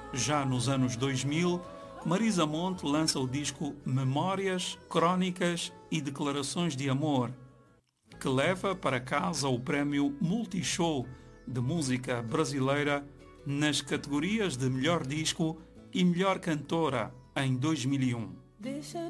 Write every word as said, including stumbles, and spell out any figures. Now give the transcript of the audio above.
Já nos anos dois mil, Marisa Monte lança o disco Memórias, Crónicas e Declarações de Amor, que leva para casa o prémio Multishow de música brasileira nas categorias de Melhor Disco e Melhor Cantora em dois mil e um.